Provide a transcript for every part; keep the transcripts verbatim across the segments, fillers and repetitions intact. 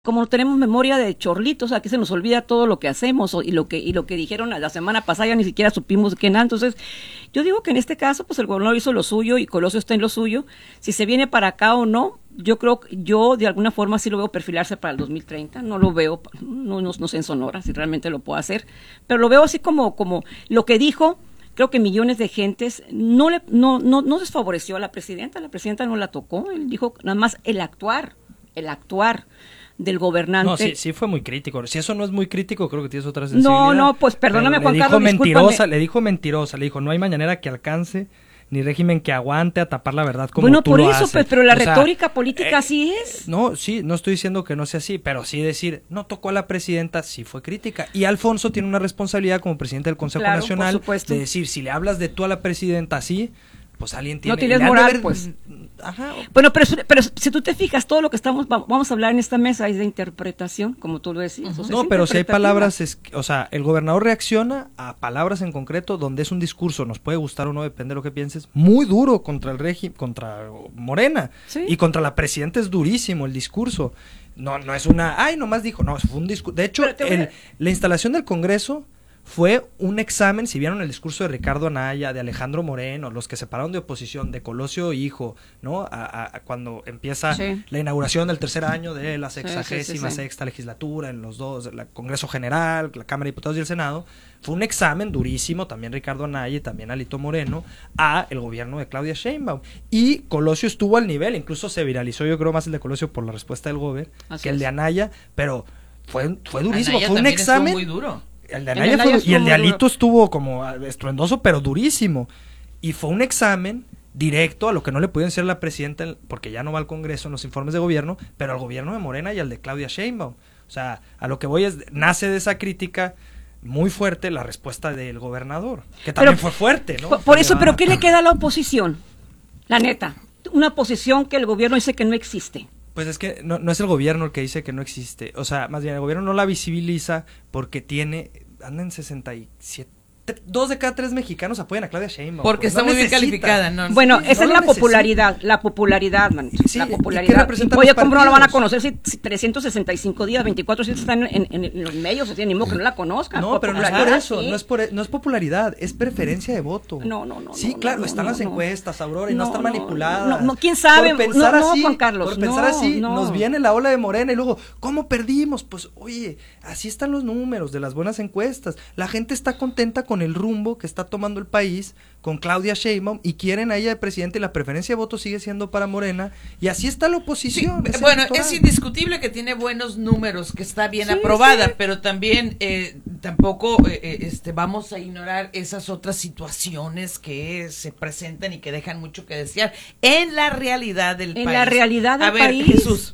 como no tenemos memoria de chorlitos, aquí se nos olvida todo lo que hacemos o, y lo que y lo que dijeron la semana pasada ya ni siquiera supimos qué nada. Entonces, yo digo que en este caso, pues el gobernador hizo lo suyo y Colosio está en lo suyo. Si se viene para acá o no, yo creo que yo de alguna forma sí lo veo perfilarse para el dos mil treinta. No lo veo, no, no, no sé en Sonora si realmente lo puedo hacer, pero lo veo así como, como lo que dijo. Creo que millones de gentes no le no no no desfavoreció a la presidenta. La presidenta no la tocó. Él dijo nada más el actuar, el actuar. Del gobernante. No, sí, sí fue muy crítico. Si eso no es muy crítico, creo que tienes otra sensibilidad. No, no, pues perdóname, Juan dijo Carlos, mentirosa, discúlpame. Le dijo mentirosa, le dijo, no hay mañanera que alcance, ni régimen que aguante a tapar la verdad como bueno, tú por lo eso, haces. pues, pero la o retórica sea, política eh, así es. No, sí, no estoy diciendo que no sea así, pero sí decir, no tocó a la presidenta, sí fue crítica. Y Alfonso tiene una responsabilidad como presidente del Consejo Claro, Nacional de decir, si le hablas de tú a la presidenta así, pues alguien tiene... No tienes le han de moral, ver- pues. Ajá. Bueno, pero, pero si tú te fijas, todo lo que estamos va- vamos a hablar en esta mesa es de interpretación, como tú lo decías. O sea, No, es pero si hay interpretativa. palabras, es, o sea, el gobernador reacciona a palabras en concreto donde es un discurso, nos puede gustar o no, depende de lo que pienses, muy duro contra el régimen, contra Morena, Sí. y contra la presidenta es durísimo el discurso. No, no es una, ay, nomás dijo, no, fue un discurso. De hecho, Pero te voy a- el- la instalación del Congreso fue un examen, si vieron el discurso de Ricardo Anaya, de Alejandro Moreno, los que se pararon de oposición, de Colosio Hijo, ¿no? A, a- a cuando empieza Sí. la inauguración del tercer año de la Sí, sí, sexagésima sí, sí. sexta legislatura, en los dos, el Congreso General, la Cámara de Diputados y el Senado, fue un examen durísimo, también Ricardo Anaya y también Alito Moreno, a el gobierno de Claudia Sheinbaum. Y Colosio estuvo al nivel, incluso se viralizó, yo creo más el de Colosio por la respuesta del gober Así que el es. de Anaya, pero fue, fue durísimo, Anaya fue un también estuvo examen. muy duro. El de El de Anaya Anaya fue, y estuvo el de muy duro. Alito estuvo como estruendoso, pero durísimo. Y fue un examen directo a lo que no le pudieron decir a la presidenta, porque ya no va al Congreso en los informes de gobierno, pero al gobierno de Morena y al de Claudia Sheinbaum. O sea, a lo que voy es, nace de esa crítica muy fuerte la respuesta del gobernador, que también Pero- fue fuerte, ¿no? Por, por eso, Fue pero elevada. ¿qué le queda a la oposición? La neta, una posición que el gobierno dice que no existe. Pues es que no, no es el gobierno el que dice que no existe. O sea, más bien el gobierno no la visibiliza porque tiene, anda en sesenta y siete, dos de cada tres mexicanos apoyan a Claudia Sheinbaum. Porque pues, está no muy bien necesita. calificada, ¿no? Bueno, Sí, esa no es lo la necesita. popularidad, la popularidad, man, Sí, la ¿y qué popularidad. representan Oye, los ¿cómo no la van a partidos? conocer si, si trescientos sesenta y cinco días, veinticuatro horas están en, en, en los medios? O sea, ni modo que no la conozcan. No, pero no es por Popularidad, eso, sí. no es por no es popularidad, es preferencia de voto. No, no, no, Sí, no, claro, no, están no, las no. encuestas, Aurora, y no, No, están no, manipuladas. no, no, ¿quién sabe? Por pensar No, no, así, Juan Carlos, por pensar no, así, no. nos viene la ola de Morena y luego, ¿cómo perdimos? Pues, oye, así están los números de las buenas encuestas. La gente está contenta con el rumbo que está tomando el país, con Claudia Sheinbaum, y quieren a ella de presidente, y la preferencia de voto sigue siendo para Morena, y así está la Sí, oposición. es bueno, electoral. es indiscutible que tiene buenos números, que está bien Sí, aprobada, sí. pero también eh, tampoco eh, eh, este, vamos a ignorar esas otras situaciones que se presentan y que dejan mucho que desear en la realidad del En país. la realidad del a ver, país. Jesús.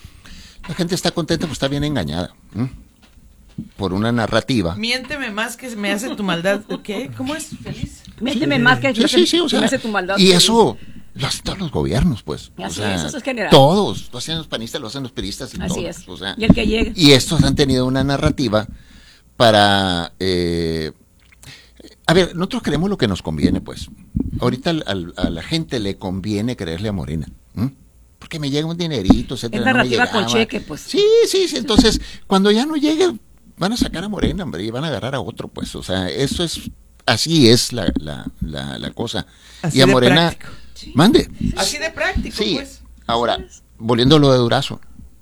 La gente está contenta, pues está bien engañada, ¿m? Por una narrativa. Miénteme más que me hace tu maldad. ¿Qué? ¿Cómo es? ¿Feliz? Méteme más que Sí, sí, sí, o que sea, me hace tu maldad. y eso lo hacen todos los gobiernos, pues. O Así sea, es, eso es general. todos, lo hacen los panistas, lo hacen los periodistas y Así todos. es. O sea, Y el que llegue. y estos han tenido una narrativa para... eh, a ver, nosotros queremos lo que nos conviene, pues. Ahorita al- al- a la gente le conviene creerle a Morena, ¿m? Porque me llega un dinerito, etcétera. Es no me narrativa con llegaba. cheque, pues. Sí, sí, sí, entonces, cuando ya no llegue, van a sacar a Morena, hombre, y van a agarrar a otro, pues. O sea, eso es, así es la, la, la, la cosa. Así y a de Morena, práctico. mande. Así de práctico, Sí, pues. ahora, volviendo a lo de Durazo.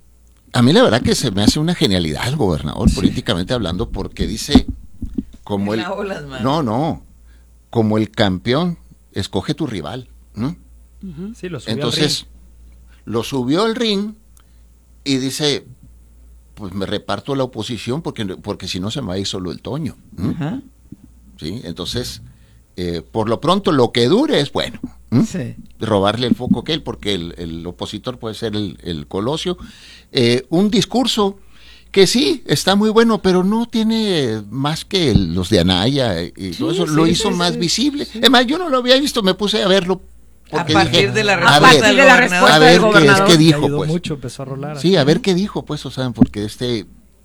A mí la verdad que se me hace una genialidad el gobernador, políticamente hablando, porque dice, como En el... la olas, man. No, no, como el campeón, escoge tu rival, ¿no? Sí, lo subió al Entonces, lo subió al ring y dice, pues me reparto la oposición porque, porque si no se me va a ir solo el Toño. ¿m? Ajá. ¿Sí? Entonces, eh, por lo pronto lo que dure es bueno. ¿m? Sí. Robarle el foco que él, porque el, el opositor puede ser el, el Colosio. Eh, un discurso que sí, está muy bueno, pero no tiene más que el- los de Anaya y todo eso, sí, lo sí, hizo sí, más sí. visible. Es más, yo no lo había visto, me puse a verlo. A porque partir dije, de la a respuesta ver, partir del de la gobernador. respuesta a del ver qué es gobernador. que Le dijo, ayudó pues. mucho, empezó a rolar. Sí, a ver qué dijo, pues, o sea, porque este,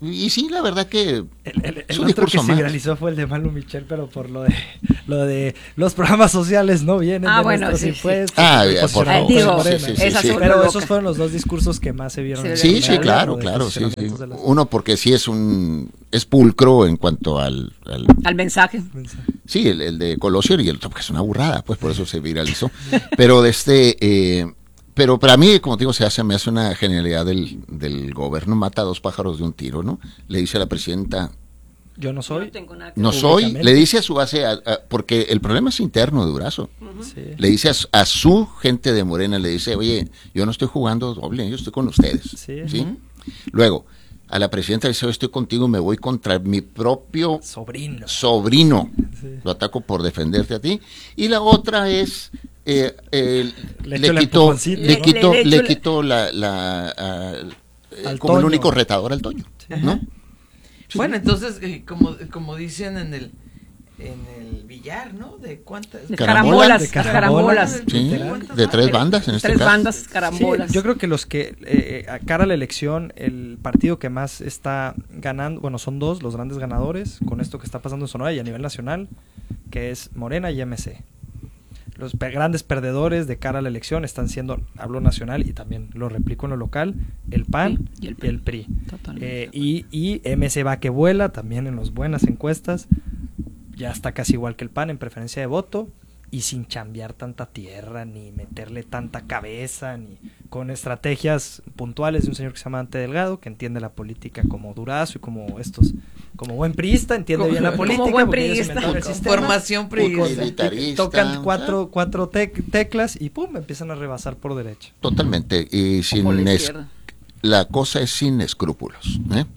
Y sí, la verdad que El, el, es el un otro que discurso se más. viralizó fue el de Manu Michel, pero por lo de lo de los programas sociales no vienen Ah, de bueno, nuestros sí, sí. impuestos. Ah, el ya, por posicionamiento favor. de Digo, Morena. sí, sí, esa sí. se Pero volvió esos loca. fueron los dos discursos que más se vieron. Sí, en Sí, el sí, medio, claro, de claro, sí, sí. posicionamientos de las- Uno porque sí es un es pulcro en cuanto al, al Al mensaje. sí, el, el de Colosio y el otro porque es una burrada, pues por eso se viralizó. Pero de este eh, pero para mí, como te digo, se hace, me hace una genialidad del, del gobierno, mata a dos pájaros de un tiro, ¿no? Le dice a la presidenta, Yo no soy. No tengo nada que no ver. soy, Públicamente. le dice a su base, a- a- porque el problema es interno de Durazo. Sí. Le dice a, su- a su gente de Morena, le dice, oye, yo no estoy jugando doble, yo estoy con ustedes. Sí. ¿Sí? Ujú. Luego, a la presidenta le dice, yo estoy contigo, me voy contra mi propio Sobrino. sobrino. Sí. Lo ataco por defenderte a ti. Y la otra es, eh, eh, Le le, echo el quito, empujoncito. le, Le- quito, le- le le echo la- quito la, la, ah, eh, Al como el Toño. único retador al Toño, ¿no? Bueno, entonces, eh, como, como dicen en el en el billar, ¿no? De cuántas. De Carambola. carambolas. De carambolas. carambolas. Sí, Literal. de tres bandas en este Tres caso. bandas, Sí, carambolas. yo creo que los que, eh, a cara a la elección, el partido que más está ganando, bueno, son dos los grandes ganadores con esto que está pasando en Sonora y a nivel nacional, que es Morena y M C. Los pe- grandes perdedores de cara a la elección están siendo, hablo nacional y también lo replico en lo local, el P A N Sí, y el y el P R I. Totalmente. Eh, y, y M C va que vuela también en las buenas encuestas. Ya está casi igual que el P A N en preferencia de voto y sin chambear tanta tierra, ni meterle tanta cabeza, ni con estrategias puntuales de un señor que se llama Ante Delgado, que entiende la política como Durazo y como estos, como buen priista, entiende Como- bien la como política. buen porque ellos priista. inventaron el Con sistema. formación priista. Utilitarista. Tocan cuatro, cuatro tec- teclas y pum, empiezan a rebasar por derecha. Totalmente. Y Por sin la es- izquierda. la cosa es sin escrúpulos. ¿eh?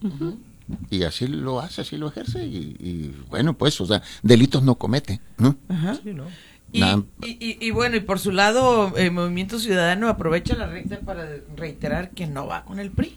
Y así lo hace, así lo ejerce. Y, y bueno, pues, o sea, delitos no comete. ¿no? Ajá. Sí, ¿no? Y, Nada. y, y- y bueno, y por su lado, el Movimiento Ciudadano aprovecha la recta para reiterar que no va con el P R I.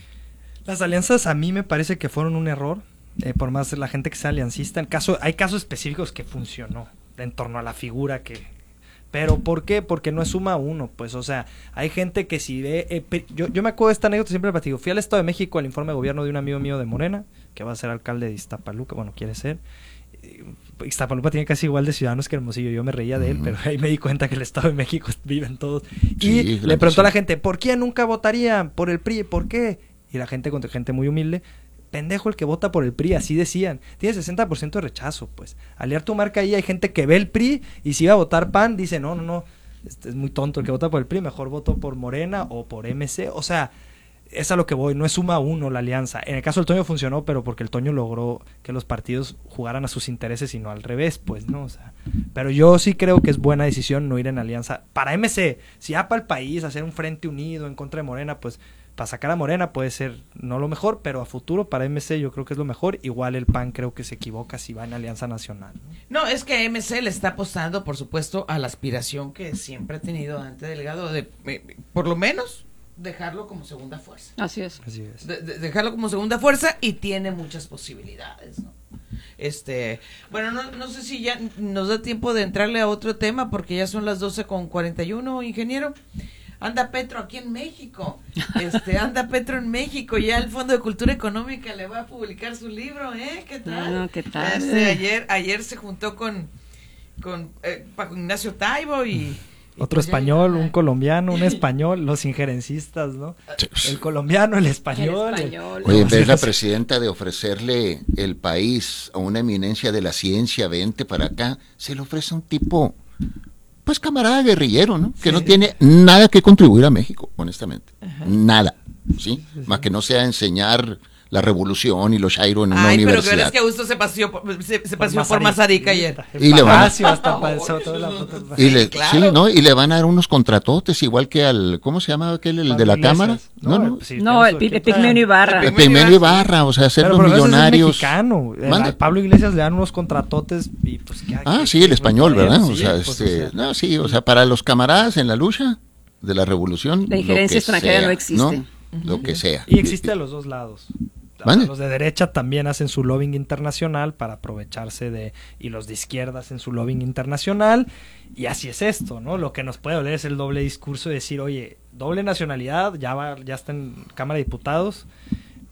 Las alianzas a mí me parece que fueron un error, eh, por más la gente que sea aliancista. En caso, hay casos específicos que funcionó en torno a la figura que... Pero ¿por qué? Porque no es suma uno, pues, o sea, hay gente que si ve... eh, pe- yo, yo me acuerdo de esta anécdota, siempre la platico. Fui al Estado de México al informe de gobierno de un amigo mío de Morena, que va a ser alcalde de Iztapaluca, bueno, quiere ser. Eh, Iztapaluca tiene casi igual de ciudadanos que Hermosillo, yo me reía de él, Ujú. pero ahí me di cuenta que el Estado de México viven todos. Sí, Y claro le que preguntó a la sí. gente, ¿por quién nunca votarían por el P R I? ¿Por qué? Y la gente, contra gente muy humilde, pendejo el que vota por el P R I, así decían. Tiene sesenta por ciento de rechazo, pues. Aliar tu marca ahí, hay gente que ve el P R I y si iba a votar P A N, dice, no, no, no, este es muy tonto el que vota por el P R I, mejor voto por Morena o por M C. O sea, es a lo que voy, no es suma uno la alianza. En el caso del Toño funcionó, pero porque el Toño logró que los partidos jugaran a sus intereses y no al revés, pues, ¿no? O sea, pero yo sí creo que es buena decisión no ir en alianza. Para M C, si ya para el país, hacer un frente unido en contra de Morena, pues, para sacar a Morena puede ser no lo mejor, pero a futuro para M C yo creo que es lo mejor. Igual el P A N creo que se equivoca si va en alianza nacional, ¿no? No, es que M C le está apostando, por supuesto, a la aspiración que siempre ha tenido Dante Delgado de, eh, por lo menos, dejarlo como segunda fuerza. Así es. Así es. De- de- dejarlo como segunda fuerza y tiene muchas posibilidades, ¿no? Este, bueno, no, no sé si ya nos da tiempo de entrarle a otro tema porque ya son las doce con cuarenta y uno, ingeniero. Anda Petro aquí en México. Este, anda Petro en México. Ya el Fondo de Cultura Económica le va a publicar su libro, ¿eh? ¿Qué tal? Ah, ¿qué tal? Este, ayer, ayer se juntó con, con eh, Paco Ignacio Taibo y, y Otro pues ya español, iban a- un colombiano, un español, los injerencistas, ¿no? El colombiano, el español. El español. Oye, en vez Sí, la sí. presidenta de ofrecerle el país a una eminencia de la ciencia, vente para acá, se le ofrece a un tipo, pues camarada guerrillero, ¿no? Que no tiene nada que contribuir a México, honestamente. Nada, ¿sí? Más que no sea enseñar la revolución y los Shairo en una Ay, pero que universidad. verás que Augusto se paseó por, se, se paseó por Mazarik. Mazarik ayer. El Y le van a- Palacio hasta pasó toda la foto. Y le, Claro. sí, ¿no? Y le van a dar unos contratotes igual que al, ¿cómo se llama aquel, el de la Pablo cámara? Iglesias. No, no. pues sí, No, tenemos el, pi- aquí el Pigmenio otra- Ibarra. El El Pigmenio Ibarra, o sea, hacer Pero los por lo menos es millonarios. mexicano. El- Mande. a Pablo Iglesias le dan unos contratotes y pues ¿qué- Ah, qué- sí, el qué- español, qué- ¿verdad? sí, O sea, pues, este, o sea, no, sí, o sea, para los camaradas en la lucha de la revolución, La lo injerencia que extranjera sea, no existe. Lo que sea. Y existe a los dos lados. O sea, ¿Mande? los de derecha también hacen su lobbying internacional para aprovecharse de... Y los de izquierda hacen su lobbying internacional. Y así es esto, ¿no? Lo que nos puede doler es el doble discurso de decir, oye, doble nacionalidad, ya va, ya está en Cámara de Diputados.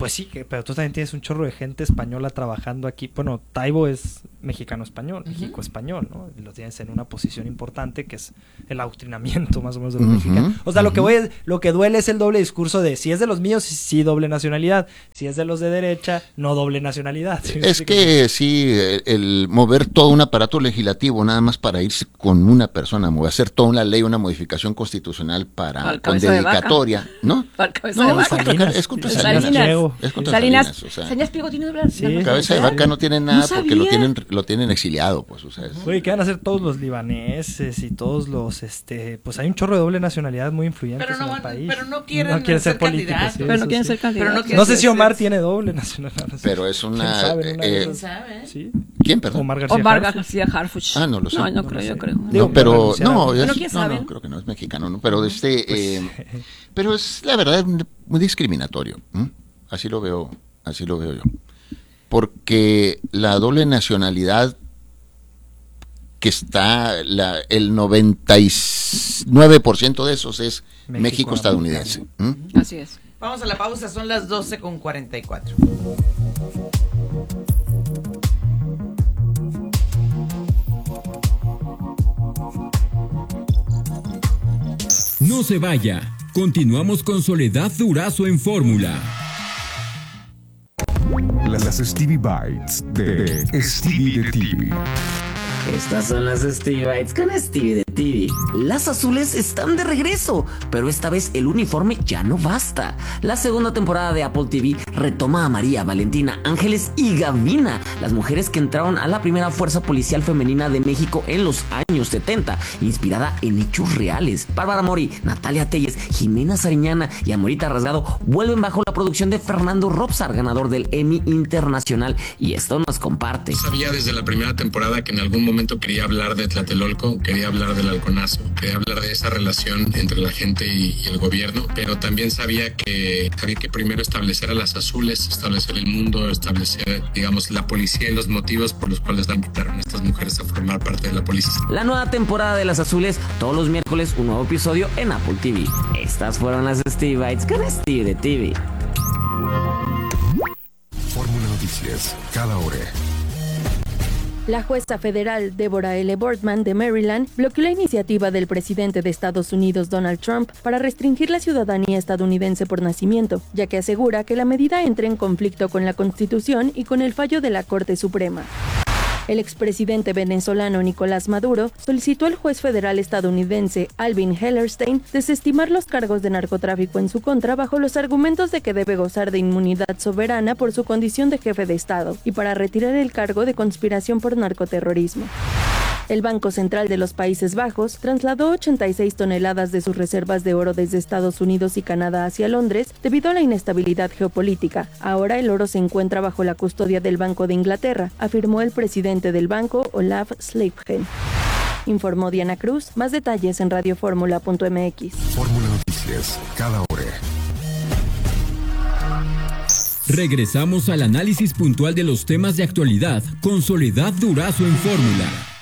Pues sí, que, pero tú también tienes un chorro de gente española trabajando aquí. Bueno, Taibo es mexicano-español, uh-huh. México-español, ¿no? Y lo tienes en una posición importante que es el adoctrinamiento más o menos de los uh-huh. mexicanos. O sea, uh-huh. lo que voy es, lo que duele es el doble discurso de si es de los míos, sí doble nacionalidad. Si es de los de derecha, no doble nacionalidad. ¿Sí? Es que, que sí, el, el mover todo un aparato legislativo nada más para irse con una persona, hacer toda una ley, una modificación constitucional para con dedicatoria, ¿no? Para cabeza no, de vaca. Es contra, es contra Salinas. Salinas. Es contra Salinas. Salinas, o sea. Salinas Pliego tiene doble Sí, nacionalidad. Cabeza de vaca no tiene nada no porque lo tienen lo tienen exiliado, pues, o sea. Es... Oye, ¿qué van a hacer todos los libaneses y todos los, este, pues hay un chorro de doble nacionalidad muy influyentes pero no, en el país. Pero no quieren, no quieren ser, ser políticos. candidatos. Sí, pero no quieren sí. ser candidatos. Pero no, No sé si Omar tiene doble nacionalidad. No sé. Pero es una... ¿Quién sabe? Una eh, ¿Quién sabe? ¿Sí? ¿Quién, perdón? Omar García Omar Harfuch. García Harfuch. Ah, no lo sé. No, no, No creo, lo yo sé. creo. Digo, No, pero renunciar a- no, Bueno, es- ¿quién no, sabe? no, creo que no es mexicano, ¿no? Pero este, Pues, eh, pero es la verdad muy discriminatorio, ¿m? Así lo veo, así lo veo yo, porque la doble nacionalidad que está, la, el noventa y nueve por ciento de esos es México, México estadounidense. ¿M? Así es. Vamos a la pausa, son las doce con cuarenta y cuatro. No se vaya. Continuamos con Soledad Durazo en Fórmula. Las Stevie Bites de, de Stevie de T V. Estas son las Stevie Bites con Stevie de T V. Las azules están de regreso, pero esta vez el uniforme ya no basta. La segunda temporada de Apple T V retoma a María, Valentina, Ángeles y Gavina, las mujeres que entraron a la primera fuerza policial femenina de México en los años setenta, inspirada en hechos reales. Bárbara Mori, Natalia Telles, Jimena Sariñana y Amorita Rasgado vuelven bajo la producción de Fernando Robsar, ganador del Emmy Internacional, y esto nos comparte. Sabía desde la primera temporada que en algún momento quería hablar de Tlatelolco, quería hablar del halconazo, quería hablar de esa relación entre la gente y, y el gobierno, pero también sabía que había que primero establecer a las azules, establecer el mundo, establecer, digamos, la policía y los motivos por los cuales la invitaron a estas mujeres a formar parte de la policía. La nueva temporada de Las Azules, todos los miércoles un nuevo episodio en Apple T V. Estas fueron las Stevie Bites con Stevie de T V. Fórmula Noticias, cada hora. La jueza federal Deborah L. Boardman de Maryland bloqueó la iniciativa del presidente de Estados Unidos Donald Trump para restringir la ciudadanía estadounidense por nacimiento, ya que asegura que la medida entra en conflicto con la Constitución y con el fallo de la Corte Suprema. El expresidente venezolano Nicolás Maduro solicitó al juez federal estadounidense Alvin Hellerstein desestimar los cargos de narcotráfico en su contra bajo los argumentos de que debe gozar de inmunidad soberana por su condición de jefe de Estado y para retirar el cargo de conspiración por narcoterrorismo. El Banco Central de los Países Bajos trasladó ochenta y seis toneladas de sus reservas de oro desde Estados Unidos y Canadá hacia Londres debido a la inestabilidad geopolítica. Ahora el oro se encuentra bajo la custodia del Banco de Inglaterra, afirmó el presidente del banco, Olaf Sleiphen. Informó Diana Cruz. Más detalles en radioformula punto m x. Fórmula Noticias, cada hora. Regresamos al análisis puntual de los temas de actualidad con Soledad Durazo en Fórmula.